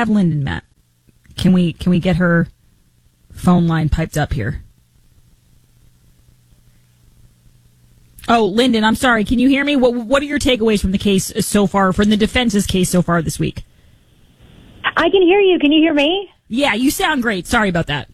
have Lyndon, Matt? Can we get her phone line piped up here? Oh, Lyndon, I'm sorry. Can you hear me? What are your takeaways from the case so far, from the defense's case so far this week? I can hear you. Can you hear me? Yeah, you sound great. Sorry about that.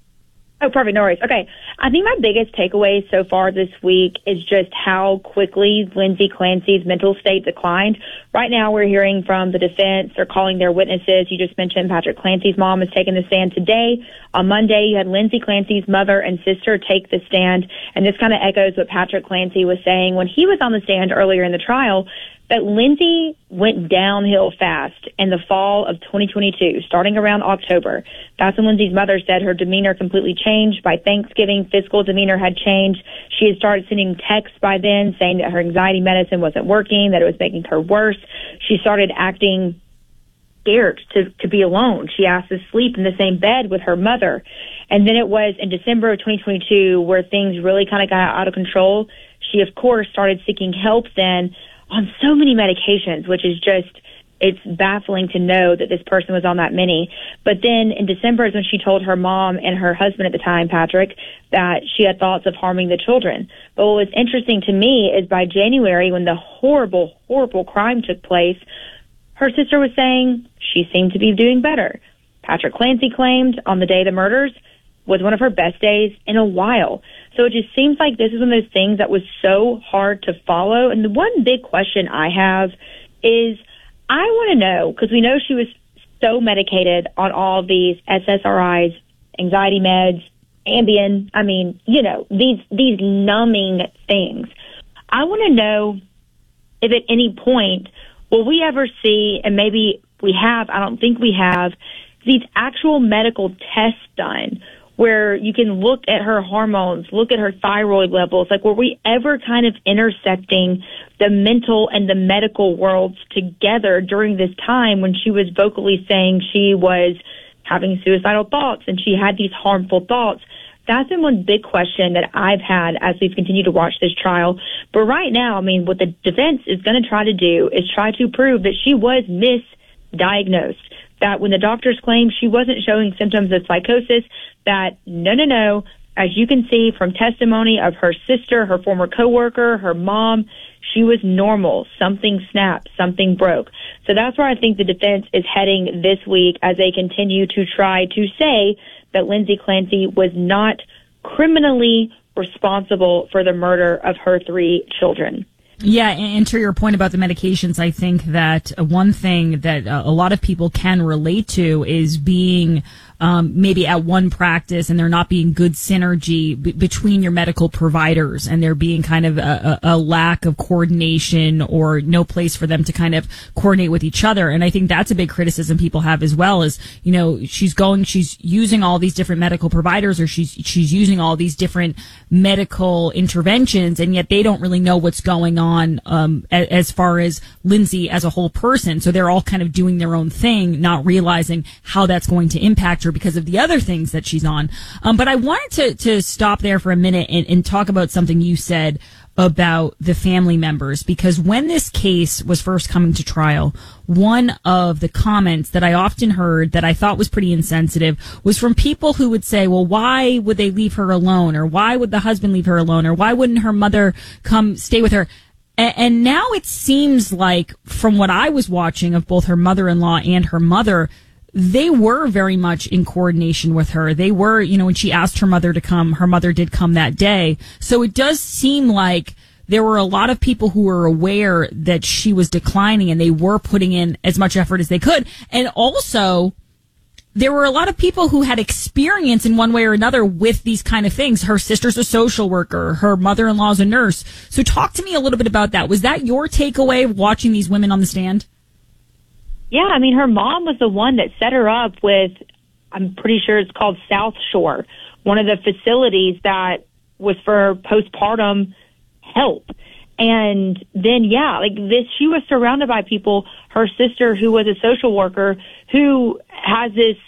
Oh, perfect. No worries. Okay. I think my biggest takeaway so far this week is just how quickly Lindsay Clancy's mental state declined. Right now, we're hearing from the defense. They're calling their witnesses. You just mentioned Patrick Clancy's mom is taking the stand today. On Monday, you had Lindsay Clancy's mother and sister take the stand. And this kind of echoes what Patrick Clancy was saying when he was on the stand earlier in the trial, that Lindsay went downhill fast in the fall of 2022, starting around October. That's when Lindsay's mother said her demeanor completely changed. By Thanksgiving, physical demeanor had changed. She had started sending texts by then saying that her anxiety medicine wasn't working, that it was making her worse. She started acting scared to be alone. She asked to sleep in the same bed with her mother. And then it was in December of 2022 where things really kind of got out of control. She, of course, started seeking help then on so many medications, which is just, it's baffling to know that this person was on that many. But then in December is when she told her mom and her husband at the time, Patrick, that she had thoughts of harming the children. But what was interesting to me is by January, when the horrible, horrible crime took place, her sister was saying she seemed to be doing better. Patrick Clancy claimed on the day of the murders was one of her best days in a while. So it just seems like this is one of those things that was so hard to follow. And the one big question I have is, I want to know, because we know she was so medicated on all these SSRIs, anxiety meds, Ambien, I mean, you know, these numbing things. I want to know if at any point will we ever see, and maybe we have, I don't think we have, these actual medical tests done where you can look at her hormones, look at her thyroid levels. Like, were we ever kind of intersecting the mental and the medical worlds together during this time when she was vocally saying she was having suicidal thoughts and she had these harmful thoughts? That's been one big question that I've had as we've continued to watch this trial. But right now, I mean, what the defense is going to try to do is try to prove that she was misdiagnosed, that when the doctors claimed she wasn't showing symptoms of psychosis, that no, as you can see from testimony of her sister, her former coworker, her mom, she was normal. Something snapped, something broke. So that's where I think the defense is heading this week as they continue to try to say that Lindsay Clancy was not criminally responsible for the murder of her 3 children. Yeah, and to your point about the medications, I think that one thing that a lot of people can relate to is being maybe at one practice and there not being good synergy between your medical providers, and there being kind of a lack of coordination or no place for them to kind of coordinate with each other. And I think that's a big criticism people have as well, is, you know, she's using all these different medical providers, or she's using all these different medical interventions, and yet they don't really know what's going on as far as Lindsay as a whole person. So they're all kind of doing their own thing, not realizing how that's going to impact her because of the other things that she's on. But I wanted to stop there for a minute and talk about something you said about the family members, because when this case was first coming to trial, one of the comments that I often heard that I thought was pretty insensitive was from people who would say, well, why would they leave her alone? Or why would the husband leave her alone? Or why wouldn't her mother come stay with her? And now it seems like, from what I was watching of both her mother-in-law and her mother, they were very much in coordination with her. They were, you know, when she asked her mother to come, her mother did come that day. So it does seem like there were a lot of people who were aware that she was declining, and they were putting in as much effort as they could. And also, there were a lot of people who had experience in one way or another with these kind of things. Her sister's a social worker. Her mother-in-law's a nurse. So talk to me a little bit about that. Was that your takeaway watching these women on the stand? Yeah, I mean, her mom was the one that set her up with, I'm pretty sure it's called South Shore, one of the facilities that was for postpartum help. And then, yeah, like this, she was surrounded by people, her sister, who was a social worker, who has this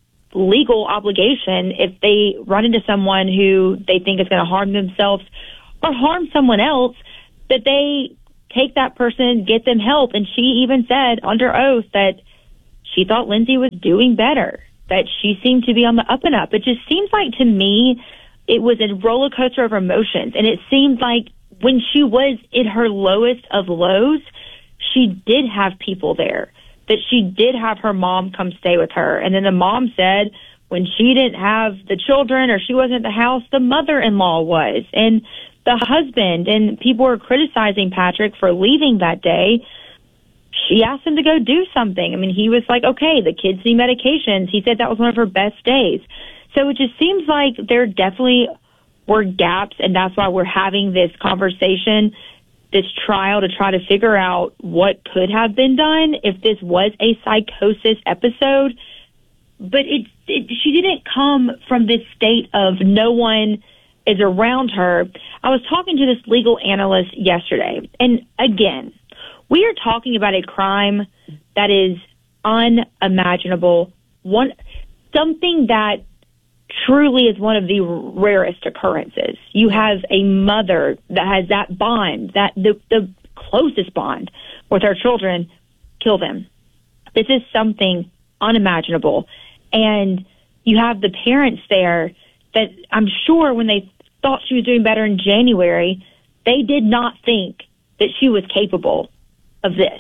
legal obligation, if they run into someone who they think is going to harm themselves or harm someone else, that they take that person, get them help. And she even said under oath that she thought Lindsay was doing better, that she seemed to be on the up and up. It just seems like to me it was a roller coaster of emotions. And it seemed like when she was in her lowest of lows, she did have people there, that she did have her mom come stay with her. And then the mom said when she didn't have the children or she wasn't at the house, the mother-in-law was. And the husband, and people were criticizing Patrick for leaving that day. She asked him to go do something. I mean, he was like, okay, the kids need medications. He said that was one of her best days. So it just seems like there definitely were gaps, and that's why we're having this conversation, this trial, to try to figure out what could have been done if this was a psychosis episode. But she didn't come from this state of no one is around her. I was talking to this legal analyst yesterday, and again, we are talking about a crime that is unimaginable, something that truly is one of the rarest occurrences. You have a mother that has that bond, that the closest bond with her children, kill them. This is something unimaginable. And you have the parents there that I'm sure when they thought she was doing better in January, they did not think that she was capable of this.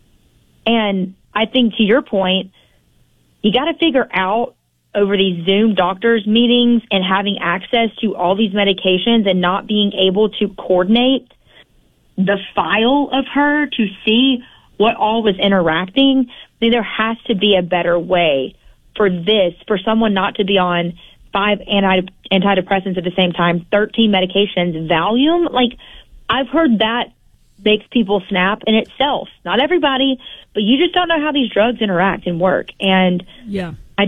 And I think to your point, you got to figure out over these Zoom doctors meetings and having access to all these medications and not being able to coordinate the file of her to see what all was interacting. I mean, there has to be a better way for this, for someone not to be on 5 antidepressants at the same time, 13 medications, Valium. Like, I've heard that makes people snap in itself. Not everybody, but you just don't know how these drugs interact and work. And yeah, I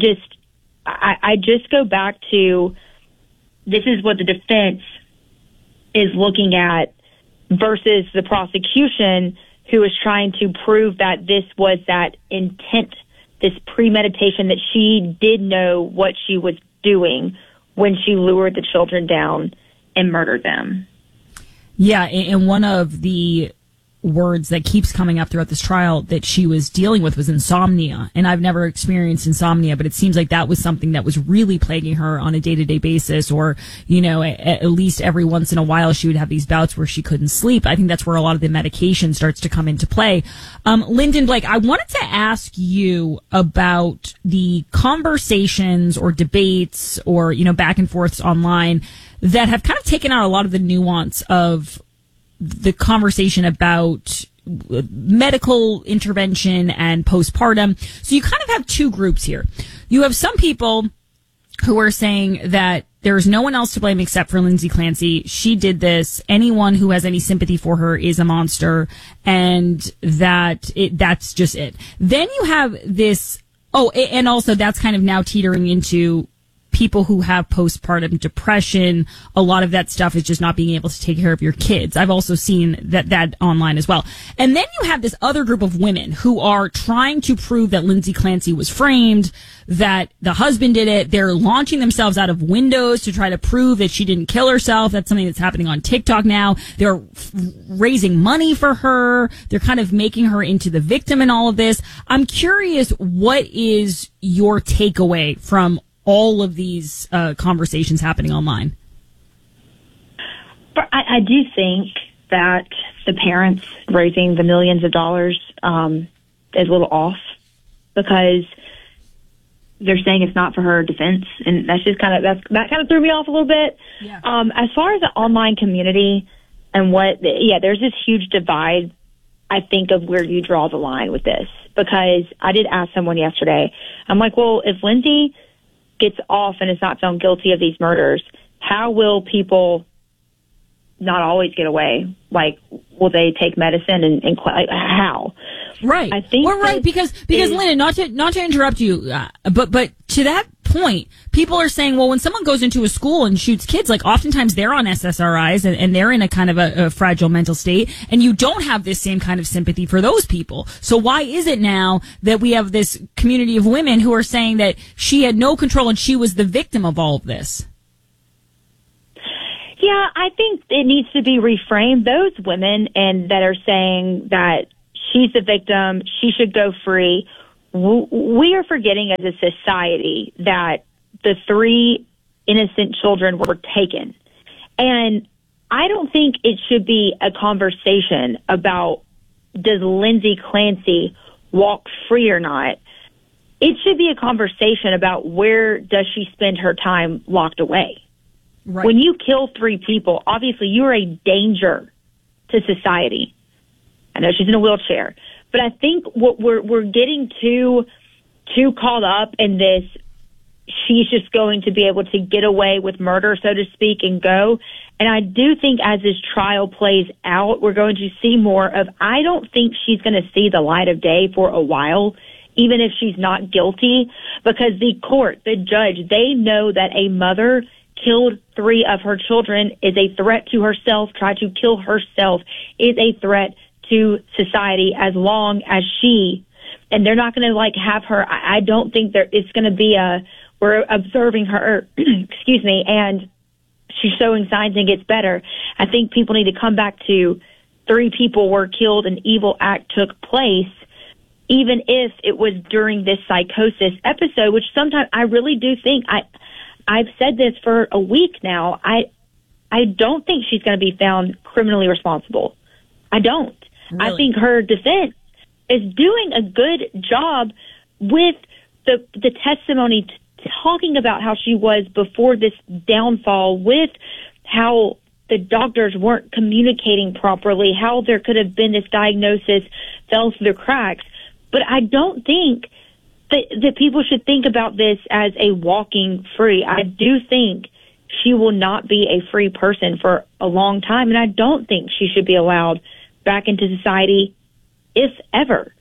just go back to, this is what the defense is looking at versus the prosecution, who is trying to prove that this was that intent, this premeditation, that she did know what she was doing when she lured the children down and murdered them. Yeah, and one of the words that keeps coming up throughout this trial that she was dealing with was insomnia. And I've never experienced insomnia, but it seems like that was something that was really plaguing her on a day-to-day basis, or, you know, at least every once in a while she would have these bouts where she couldn't sleep. I think that's where a lot of the medication starts to come into play. Lyndon Blake, I wanted to ask you about the conversations or debates or, you know, back and forths online that have kind of taken out a lot of the nuance of the conversation about medical intervention and postpartum. So you kind of have two groups here. You have some people who are saying that there's no one else to blame except for Lindsay Clancy. She did this. Anyone who has any sympathy for her is a monster, and that's just it. Then you have this, and also that's kind of now teetering into people who have postpartum depression. A lot of that stuff is just not being able to take care of your kids. I've also seen that online as well. And then you have this other group of women who are trying to prove that Lindsay Clancy was framed, that the husband did it. They're launching themselves out of windows to try to prove that she didn't kill herself. That's something that's happening on TikTok now. They're raising money for her. They're kind of making her into the victim in all of this. I'm curious, what is your takeaway from all of these conversations happening online? I do think that the parents raising the millions of dollars is a little off, because they're saying it's not for her defense, and that's just that kind of threw me off a little bit. Yeah. As far as the online community and there's this huge divide, I think, of where you draw the line with this, because I did ask someone yesterday. I'm like, well, if Lindsay gets off and is not found guilty of these murders, how will people not always get away? Like, will they take medicine and how? Right. I think right, because Lyndon, not to interrupt you, but to that point, people are saying, well, when someone goes into a school and shoots kids, like, oftentimes they're on SSRIs and they're in a kind of a fragile mental state, and you don't have this same kind of sympathy for those people. So why is it now that we have this community of women who are saying that she had no control and she was the victim of all of this? Yeah, I think it needs to be reframed. Those women that are saying that she's the victim, she should go free, we are forgetting as a society that the 3 innocent children were taken. And I don't think it should be a conversation about does Lindsay Clancy walk free or not. It should be a conversation about where does she spend her time locked away. Right. When you kill 3 people, obviously you are a danger to society. I know she's in a wheelchair, but I think what we're getting too caught up in this. She's just going to be able to get away with murder, so to speak, and go. And I do think as this trial plays out, we're going to see more of, I don't think she's going to see the light of day for a while, even if she's not guilty, because the court, the judge, they know that a mother killed 3 of her children is a threat to herself, tried to kill herself, is a threat to society as long as she, and they're not going to have her. I don't think it's going to be we're observing her, excuse me, and she's showing signs and gets better. I think people need to come back to 3 people were killed, an evil act took place, even if it was during this psychosis episode, which sometimes I really do think, I've said this for a week now, I don't think she's going to be found criminally responsible. I don't. Really? I think her defense is doing a good job with the testimony talking about how she was before this downfall, with how the doctors weren't communicating properly, how there could have been this diagnosis fell through the cracks. But I don't think that people should think about this as a walking free. I do think she will not be a free person for a long time, and I don't think she should be allowed back into society, if ever.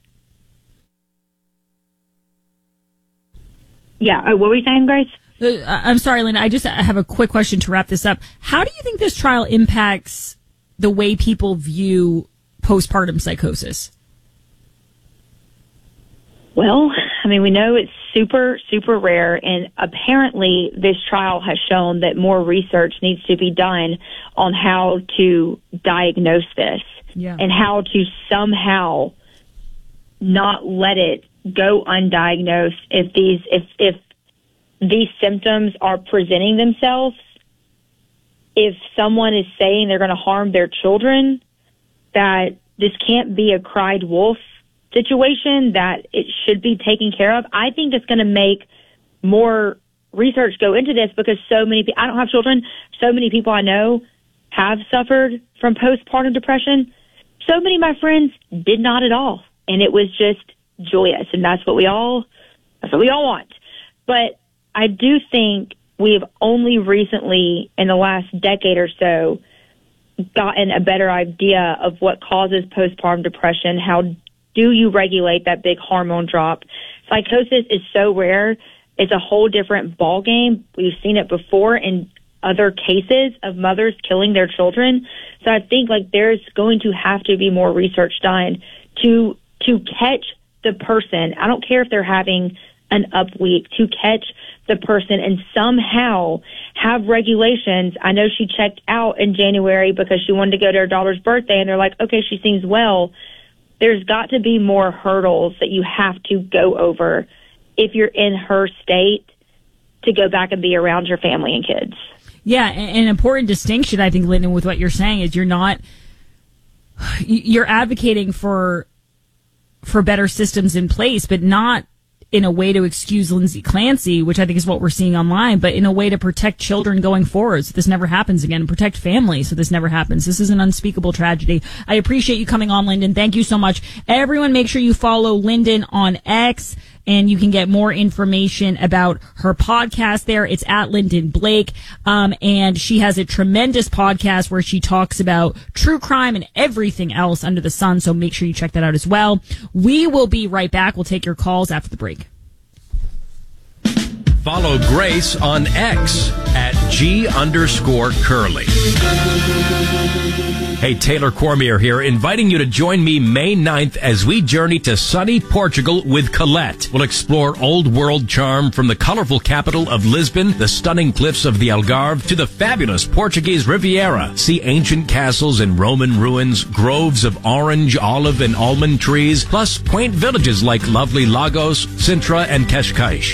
Yeah. What were you saying, Grace? I'm sorry, Lynn. I have a quick question to wrap this up. How do you think this trial impacts the way people view postpartum psychosis? Well, I mean, we know it's super, super rare, and apparently this trial has shown that more research needs to be done on how to diagnose this and how to somehow not let it go undiagnosed if these symptoms are presenting themselves. If someone is saying they're going to harm their children, that this can't be a cried wolf situation, that it should be taken care of. I think it's going to make more research go into this, because so many people, I don't have children, so many people I know have suffered from postpartum depression. So many of my friends did not at all. And it was just joyous. And that's what we all want. But I do think we've only recently, in the last decade or so, gotten a better idea of what causes postpartum depression. How do you regulate that big hormone drop? Psychosis is so rare. It's a whole different ballgame. We've seen it before in other cases of mothers killing their children. So I think there's going to have to be more research done to catch the person. I don't care if they're having an up week, to catch the person and somehow have regulations. I know she checked out in January because she wanted to go to her daughter's birthday, and they're like, okay, she seems well. There's got to be more hurdles that you have to go over if you're in her state to go back and be around your family and kids. Yeah, an important distinction, I think, Lyndon, with what you're saying is you're advocating for better systems in place, but not in a way to excuse Lindsay Clancy, which I think is what we're seeing online, but in a way to protect children going forward so this never happens again, and protect families so this never happens. This is an unspeakable tragedy. I appreciate you coming on, Lyndon. Thank you so much. Everyone, make sure you follow Lyndon on X, and you can get more information about her podcast there. It's at Lyndon Blake. And she has a tremendous podcast where she talks about true crime and everything else under the sun. So make sure you check that out as well. We will be right back. We'll take your calls after the break. Follow Grace on X at @G_Curly. Hey, Taylor Cormier here, inviting you to join me May 9th as we journey to sunny Portugal with Colette. We'll explore old world charm from the colorful capital of Lisbon, the stunning cliffs of the Algarve, to the fabulous Portuguese Riviera. See ancient castles and Roman ruins, groves of orange, olive, and almond trees, plus quaint villages like lovely Lagos, Sintra, and Cascais.